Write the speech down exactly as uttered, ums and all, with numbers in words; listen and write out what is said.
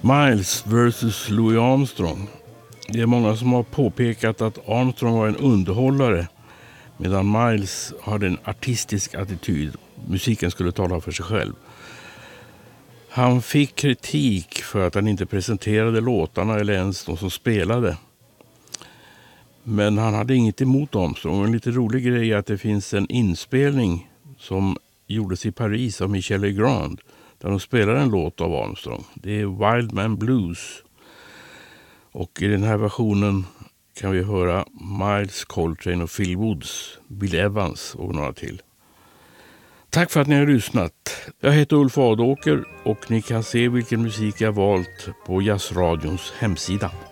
Miles versus Louis Armstrong. Det är många som har påpekat att Armstrong var en underhållare medan Miles hade en artistisk attityd. Musiken skulle tala för sig själv. Han fick kritik för att han inte presenterade låtarna eller ens de som spelade. Men han hade inget emot Armstrong. En lite rolig grej är att det finns en inspelning som gjordes i Paris av Michel Legrand där de spelar en låt av Armstrong. Det är Wild Man Blues. Och i den här versionen kan vi höra Miles Coltrane och Phil Woods, Bill Evans och några till. Tack för att ni har lyssnat. Jag heter Ulf Adåker och ni kan se vilken musik jag valt på Jazzradions hemsida.